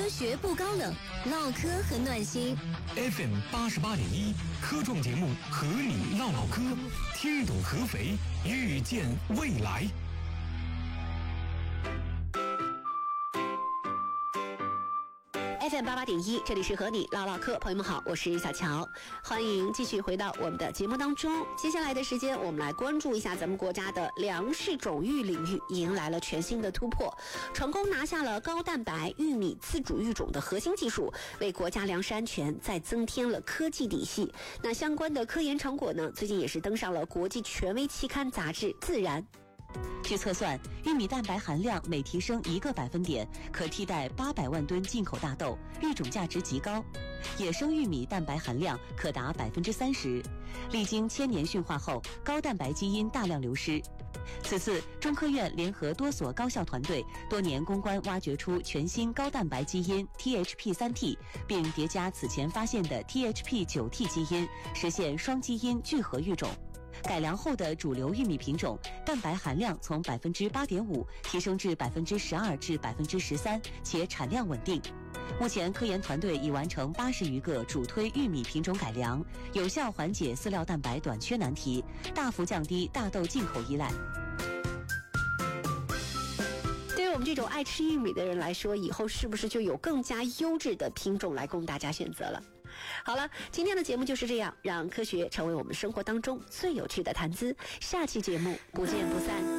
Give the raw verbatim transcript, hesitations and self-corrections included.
学不高冷，唠嗑很暖心。 F M 八十八点一科创节目和你唠唠嗑，听懂合肥，遇见未来。 F M 八八点一，这里是和你唠唠嗑，朋友们好，我是小乔，欢迎继续回到我们的节目当中。接下来的时间，我们来关注一下咱们国家的粮食种育领域迎来了全新的突破，成功拿下了高蛋白玉米自主育种的核心技术，为国家粮食安全再增添了科技底细。那相关的科研成果呢，最近也是登上了国际权威期刊杂志《自然》。 据测算，玉米蛋白含量每提升一个百分点，可替代八百万吨进口大豆，育种价值极高。野生玉米蛋白含量可达百分之三十，历经千年驯化后，高蛋白基因大量流失。此次，中科院联合多所高校团队，多年攻关挖掘出全新高蛋白基因 T H P 三 T， 并叠加此前发现的 T H P 九 T 基因，实现双基因聚合育种。改良后的主流玉米品种蛋白含量从百分之八点五提升至百分之十二至百分之十三，且产量稳定。目前，科研团队已完成八十余个主推玉米品种改良，有效缓解饲料蛋白短缺难题，大幅降低大豆进口依赖。 对于我们这种爱吃玉米的人来说，以后是不是就有更加优质的品种来供大家选择了？好了，今天的节目就是这样，让科学成为我们生活当中最有趣的谈资。下期节目不见不散。